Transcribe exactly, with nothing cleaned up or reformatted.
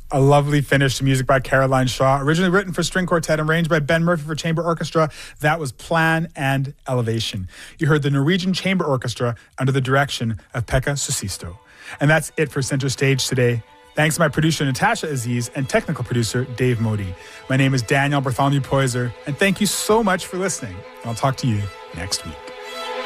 A lovely finish to music by Caroline Shaw, originally written for string quartet and arranged by Ben Murphy for chamber orchestra. That was Plan and Elevation. You heard the Norwegian Chamber Orchestra under the direction of Pekka Susisto. And that's it for Center Stage today. Thanks to my producer Natasha Aziz and technical producer Dave Modi. My name is Daniel Bartholomew Poyser, and thank you so much for listening. I'll talk to you next week.